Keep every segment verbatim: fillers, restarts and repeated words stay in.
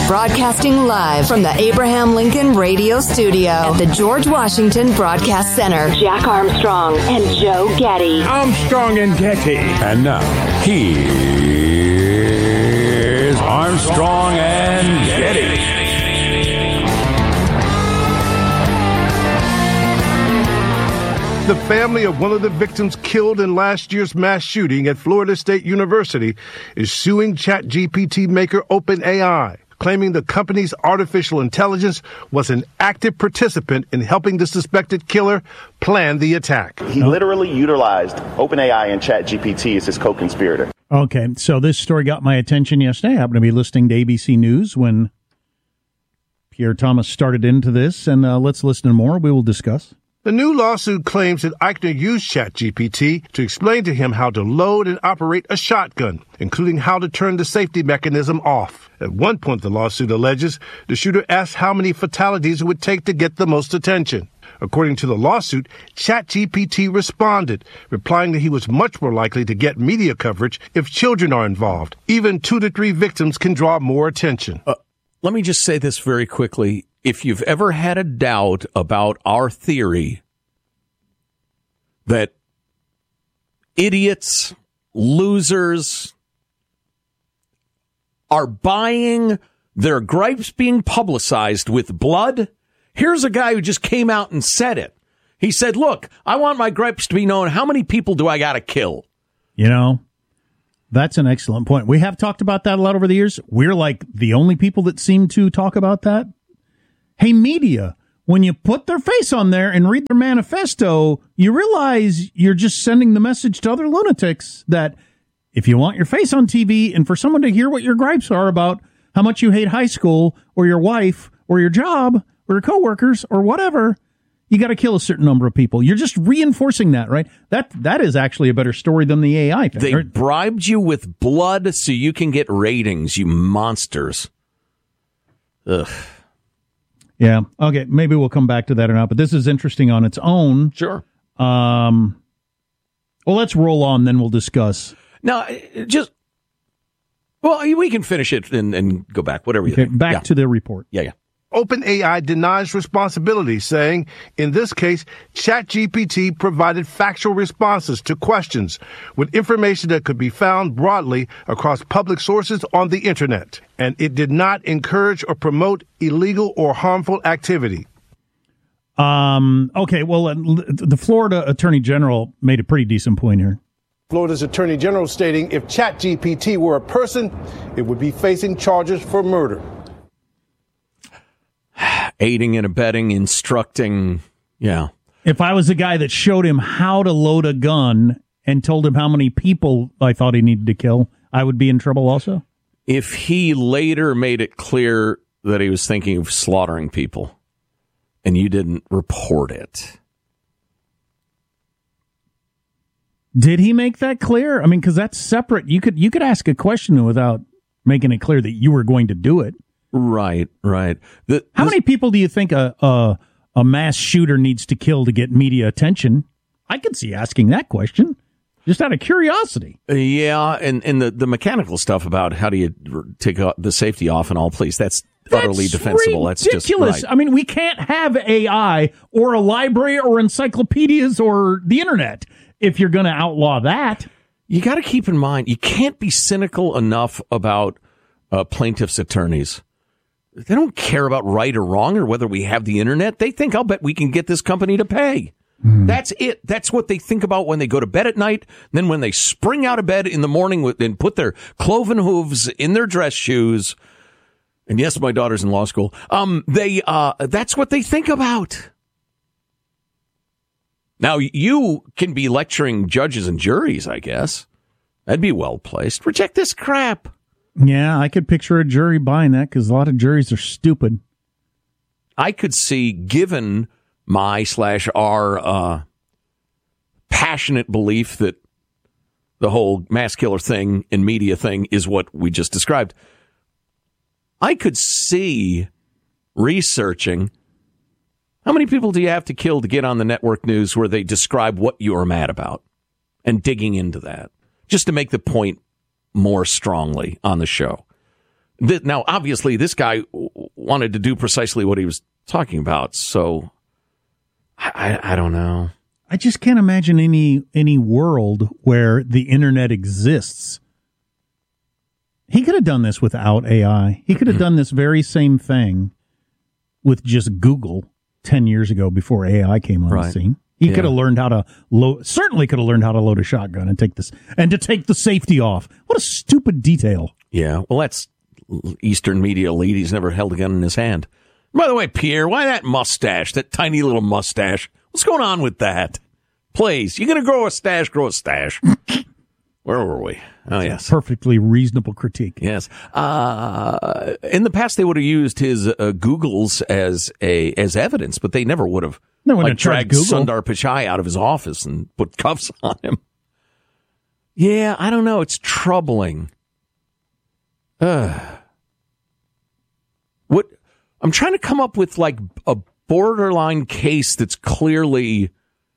Broadcasting live from the Abraham Lincoln Radio Studio at the George Washington Broadcast Center. Jack Armstrong and Joe Getty. Armstrong and Getty. And now, here's Armstrong and Getty. The family of one of the victims killed in last year's mass shooting at Florida State University is suing ChatGPT maker OpenAI, claiming the company's artificial intelligence was an active participant in helping the suspected killer plan the attack. He literally utilized OpenAI and ChatGPT as his co-conspirator. Okay, so this story got my attention yesterday. I happened to be listening to A B C News when Pierre Thomas started into this, and uh, let's listen to more. We will discuss. The new lawsuit claims that Eichner used ChatGPT to explain to him how to load and operate a shotgun, including how to turn the safety mechanism off. At one point, the lawsuit alleges the shooter asked how many fatalities it would take to get the most attention. According to the lawsuit, ChatGPT responded, replying that he was much more likely to get media coverage if children are involved. Even two to three victims can draw more attention. Uh, let me just say this very quickly. If you've ever had a doubt about our theory that idiots, losers are buying their gripes being publicized with blood, here's a guy who just came out and said it. He said, look, I want my gripes to be known. How many people do I got to kill? You know, that's an excellent point. We have talked about that a lot over the years. We're like the only people that seem to talk about that. Hey, media, when you put their face on there and read their manifesto, you realize you're just sending the message to other lunatics that if you want your face on T V and for someone to hear what your gripes are about how much you hate high school or your wife or your job or your coworkers or whatever, you got to kill a certain number of people. You're just reinforcing that, right? That That is actually a better story than the A I thing. They right? bribed you with blood so you can get ratings, you monsters. Ugh. Yeah. Okay. Maybe we'll come back to that or not, but this is interesting on its own. Sure. Um, well, let's roll on, then we'll discuss. Now, just, well, we can finish it and, and go back, whatever you okay, think. Back yeah. to the report. Yeah, yeah. OpenAI denies responsibility, saying, in this case, ChatGPT provided factual responses to questions with information that could be found broadly across public sources on the Internet, and it did not encourage or promote illegal or harmful activity. Um. Okay, well, the Florida Attorney General made a pretty decent point here. Florida's Attorney General stating if ChatGPT were a person, it would be facing charges for murder. Aiding and abetting, instructing, yeah. If I was the guy that showed him how to load a gun and told him how many people I thought he needed to kill, I would be in trouble also? If he later made it clear that he was thinking of slaughtering people and you didn't report it. Did he make that clear? I mean, because that's separate. You could you could ask a question without making it clear that you were going to do it. Right, right. The, How this, many people do you think a, a a mass shooter needs to kill to get media attention? I could see asking that question, just out of curiosity. Yeah, and, and the, the mechanical stuff about how do you take the safety off and all, please, that's, that's utterly defensible. Ridiculous. That's just right. I mean, we can't have A I or a library or encyclopedias or the internet if you're going to outlaw that. You got to keep in mind, you can't be cynical enough about uh, plaintiffs' attorneys. They don't care about right or wrong or whether we have the internet. They think, I'll bet we can get this company to pay. Mm. That's it. That's what they think about when they go to bed at night. Then when they spring out of bed in the morning with, and put their cloven hooves in their dress shoes. And yes, my daughter's in law school. Um, they, uh, that's what they think about. Now, you can be lecturing judges and juries, I guess. That'd be well placed. Reject this crap. Yeah, I could picture a jury buying that because a lot of juries are stupid. I could see, given my slash our uh, passionate belief that the whole mass killer thing and media thing is what we just described, I could see researching how many people do you have to kill to get on the network news where they describe what you are mad about and digging into that just to make the point more strongly on the show. Th- now, obviously, this guy w- wanted to do precisely what he was talking about. So, I, I, I don't know. I just can't imagine any any world where the internet exists. He could have done this without A I. He could have done this very same thing with just Google ten years ago before A I came on Right. the scene. He Yeah. could have learned how to load, certainly could have learned how to load a shotgun and take this and to take the safety off. What a stupid detail. Yeah, well, that's Eastern media elite. He's never held a gun in his hand. By the way, Pierre, why that mustache, that tiny little mustache? What's going on with that? Please, you're going to grow a stash, grow a stash. Where were we? Oh, yes. Perfectly reasonable critique. Yes. Uh, in the past, they would have used his uh, Googles as a as evidence, but they never would have No one like, had tried dragged Google. Sundar Pichai out of his office and put cuffs on him. Yeah, I don't know. It's troubling. Uh, what I'm trying to come up with like a borderline case that's clearly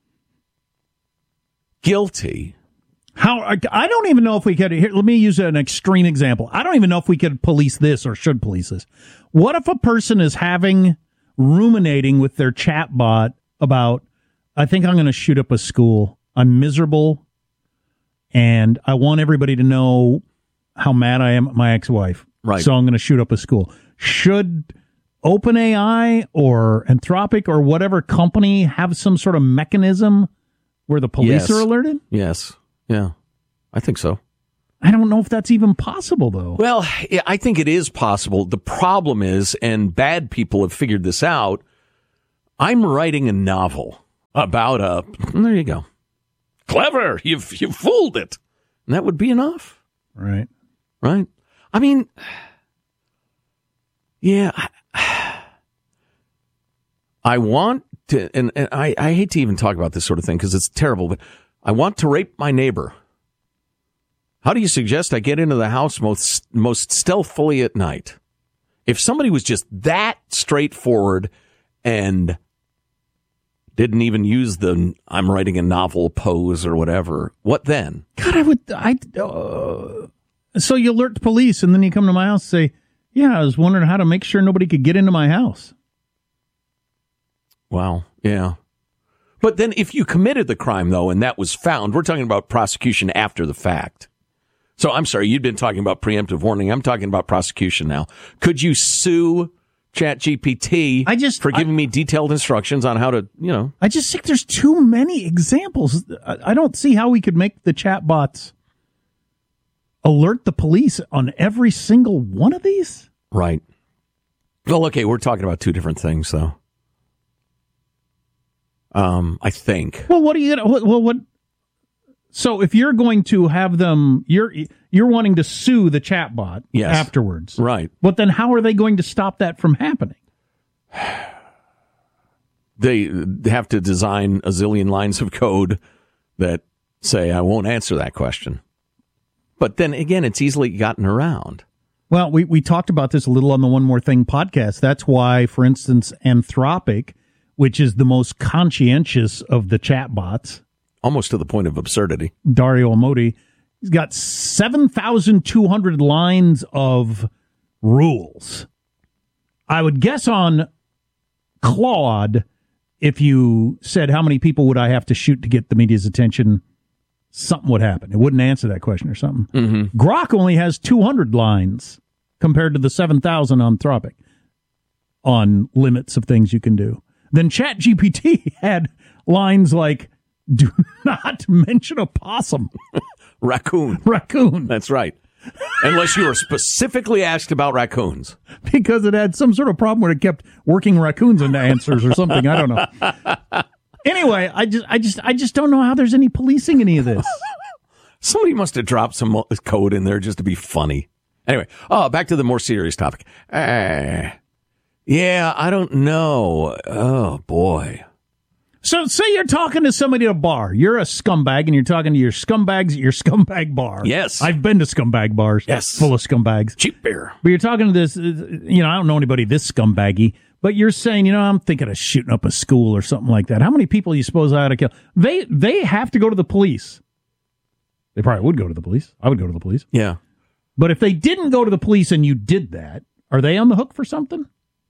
guilty. How I I don't even know if we could. Here, let me use an extreme example. I don't even know if we could police this or should police this. What if a person is having ruminating with their chat bot about, I think I'm going to shoot up a school. I'm miserable, and I want everybody to know how mad I am at my ex-wife. Right. So I'm going to shoot up a school. Should OpenAI or Anthropic or whatever company have some sort of mechanism where the police Yes. are alerted? Yes. Yeah, I think so. I don't know if that's even possible, though. Well, yeah, I think it is possible. The problem is, and bad people have figured this out, I'm writing a novel about a, there you go. Clever. You've, you've fooled it. And that would be enough. Right. Right? I mean, yeah, I, I want to, and, and I, I hate to even talk about this sort of thing because it's terrible, but I want to rape my neighbor. How do you suggest I get into the house most most stealthily at night? If somebody was just that straightforward and didn't even use the I'm writing a novel pose or whatever, what then? God, I would. I. Uh, so you alert the police, and then you come to my house and say, "Yeah, I was wondering how to make sure nobody could get into my house." Wow. Yeah. But then if you committed the crime, though, and that was found, we're talking about prosecution after the fact. So I'm sorry, you'd been talking about preemptive warning. I'm talking about prosecution now. Could you sue ChatGPT I just- for giving I- me detailed instructions on how to, you know? I just think there's too many examples. I, I don't see how we could make the chatbots alert the police on every single one of these. Right. Well, okay, we're talking about two different things, though. Um, I think. Well, what are you gonna? What, well, what? So if you're going to have them, you're you're wanting to sue the chatbot Yes. afterwards, Right. But then how are they going to stop that from happening? They have to design a zillion lines of code that say, I won't answer that question. But then again, it's easily gotten around. Well, we, we talked about this a little on the One More Thing podcast. That's why, for instance, Anthropic, which is the most conscientious of the chatbots, Almost to the point of absurdity. Dario Amodei, he's got seven thousand two hundred lines of rules. I would guess on Claude, if you said how many people would I have to shoot to get the media's attention, something would happen. It wouldn't answer that question or something. Mm-hmm. Grok only has two hundred lines compared to the seven thousand on Anthropic on limits of things you can do. Then ChatGPT had lines like, do not mention a possum. Raccoon. Raccoon. That's right. Unless you were specifically asked about raccoons. Because it had some sort of problem where it kept working raccoons into answers or something. I don't know. Anyway, I just, I just, I just don't know how there's any policing any of this. Somebody must have dropped some mo- code in there just to be funny. Anyway, oh, back to the more serious topic. Uh, yeah, I don't know. Oh, boy. So say you're talking to somebody at a bar. You're a scumbag, and you're talking to your scumbags at your scumbag bar. Yes. I've been to scumbag bars. Yes. Full of scumbags. Cheap beer. But you're talking to this, uh, you know, I don't know anybody this scumbaggy, but you're saying, you know, I'm thinking of shooting up a school or something like that. How many people do you suppose I ought to kill? They, they have to go to the police. They probably would go to the police. I would go to the police. Yeah. But if they didn't go to the police and you did that, are they on the hook for something?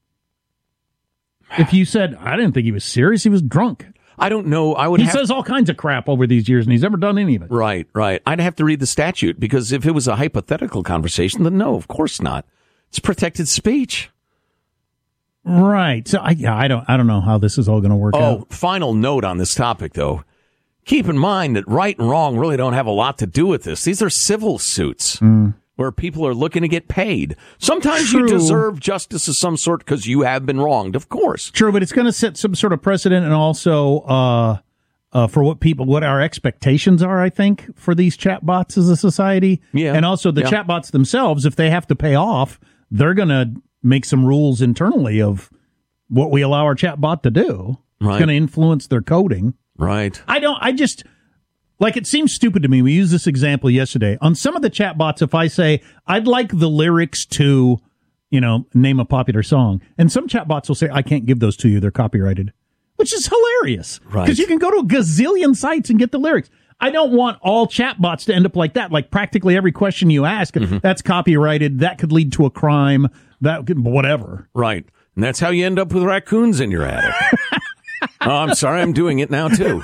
If you said, I didn't think he was serious, he was drunk. I don't know. I would. He have says all kinds of crap over these years, and he's never done any of it. Right, right. I'd have to read the statute, because if it was a hypothetical conversation, then no, of course not. It's protected speech. Right. So I, yeah, I don't, I don't know how this is all going to work oh, out. Oh, final note on this topic, though. Keep in mind that right and wrong really don't have a lot to do with this. These are civil suits mm. where people are looking to get paid. Sometimes True. you deserve justice of some sort because you have been wronged, of course. True, but it's going to set some sort of precedent, and also uh, uh, for what people, what our expectations are, I think, for these chatbots as a society. Yeah. And also the yeah. chatbots themselves, if they have to pay off, they're going to make some rules internally of what we allow our chatbot to do. Right. It's going to influence their coding. Right. I don't, I just, like, it seems stupid to me. We used this example yesterday. On some of the chatbots, if I say, I'd like the lyrics to, you know, name a popular song, and some chatbots will say, I can't give those to you. They're copyrighted, which is hilarious. Right. Because you can go to a gazillion sites and get the lyrics. I don't want all chatbots to end up like that. Like, practically every question you ask, mm-hmm. that's copyrighted. That could lead to a crime. That could, whatever. Right. And that's how you end up with raccoons in your attic. Oh, I'm sorry. I'm doing it now, too.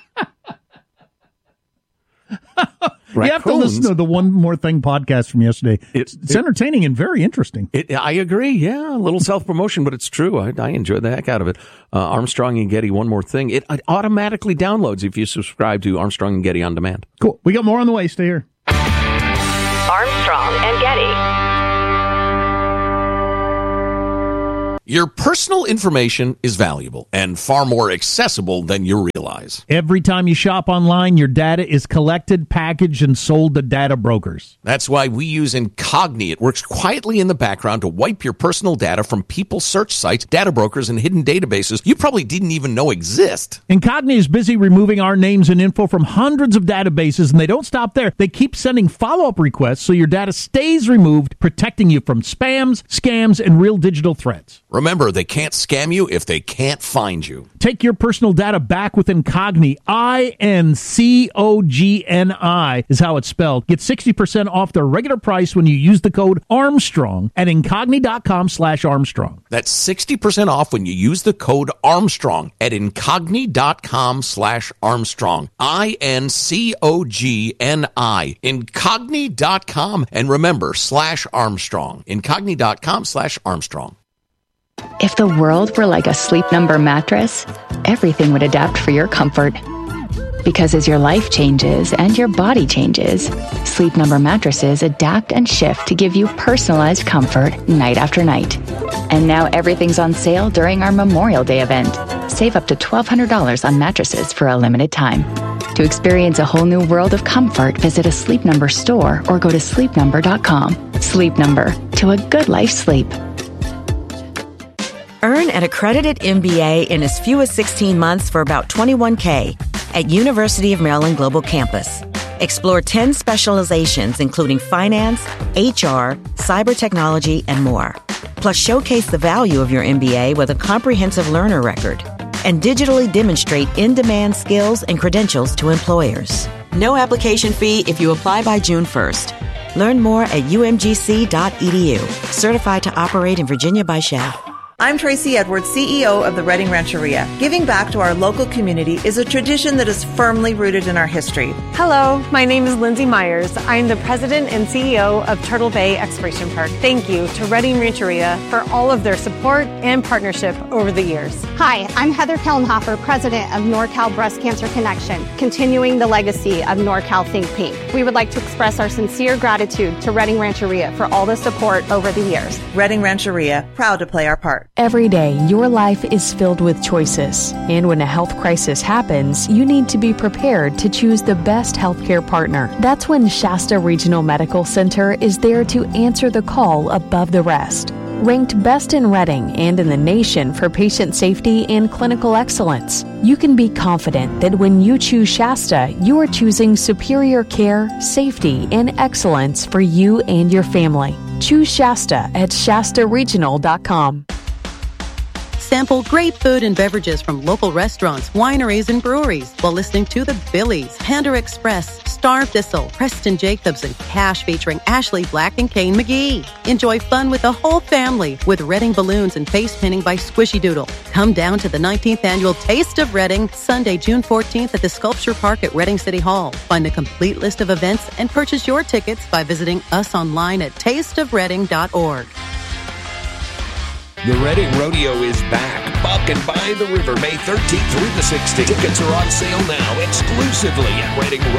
You have to listen to the One More Thing podcast from yesterday. It, it's it, entertaining and very interesting. It, I agree. Yeah, a little self-promotion, but it's true. I, I enjoyed the heck out of it. Uh, Armstrong and Getty, One More Thing. It, it automatically downloads if you subscribe to Armstrong and Getty On Demand. Cool. We got more on the way. Stay here. Armstrong and Getty. Your personal information is valuable and far more accessible than you realize. Every time you shop online, your data is collected, packaged, and sold to data brokers. That's why we use Incogni. It works quietly in the background to wipe your personal data from people's search sites, data brokers, and hidden databases you probably didn't even know exist. Incogni is busy removing our names and info from hundreds of databases, and they don't stop there. They keep sending follow-up requests so your data stays removed, protecting you from spams, scams, and real digital threats. Remember, they can't scam you if they can't find you. Take your personal data back with Incogni. I N C O G N I is how it's spelled. Get sixty percent off their regular price when you use the code Armstrong at Incogni.com slash Armstrong. That's sixty percent off when you use the code Armstrong at Incogni.com slash Armstrong. I N C O G N I. Incogni dot com. And remember, slash Armstrong. Incogni.com slash Armstrong. If the world were like a Sleep Number mattress, everything would adapt for your comfort. Because as your life changes and your body changes, Sleep Number mattresses adapt and shift to give you personalized comfort night after night. And now everything's on sale during our Memorial Day event. Save up to twelve hundred dollars on mattresses for a limited time. To experience a whole new world of comfort, visit a Sleep Number store or go to sleep number dot com. Sleep Number, to a good life sleep. Earn an accredited M B A in as few as sixteen months for about twenty-one thousand dollars at University of Maryland Global Campus. Explore ten specializations including finance, H R, cyber technology, and more. Plus, showcase the value of your M B A with a comprehensive learner record and digitally demonstrate in-demand skills and credentials to employers. No application fee if you apply by June first. Learn more at U M G C dot E D U. Certified to operate in Virginia by S H A. I'm Tracy Edwards, C E O of the Reading Rancheria. Giving back to our local community is a tradition that is firmly rooted in our history. Hello, my name is Lindsay Myers. I'm the president and C E O of Turtle Bay Exploration Park. Thank you to Reading Rancheria for all of their support and partnership over the years. Hi, I'm Heather Kellenhofer, president of NorCal Breast Cancer Connection, continuing the legacy of NorCal Think Pink. We would like to express our sincere gratitude to Reading Rancheria for all the support over the years. Reading Rancheria, proud to play our part. Every day, your life is filled with choices. And when a health crisis happens, you need to be prepared to choose the best healthcare partner. That's when Shasta Regional Medical Center is there to answer the call above the rest. Ranked best in Reading and in the nation for patient safety and clinical excellence, you can be confident that when you choose Shasta, you are choosing superior care, safety, and excellence for you and your family. Choose Shasta at Shasta Regional dot com. Sample great food and beverages from local restaurants, wineries, and breweries while listening to the Billies, Panda Express, Star Thistle, Preston Jacobs, and Cash featuring Ashley Black and Kane McGee. Enjoy fun with the whole family with Reading Balloons and face painting by Squishy Doodle. Come down to the nineteenth Annual Taste of Reading, Sunday, June fourteenth at the Sculpture Park at Reading City Hall. Find a complete list of events and purchase your tickets by visiting us online at taste of reading dot org. The Reading Rodeo is back. Buck and by the River, May thirteenth through the sixteenth. Tickets are on sale now, exclusively at reading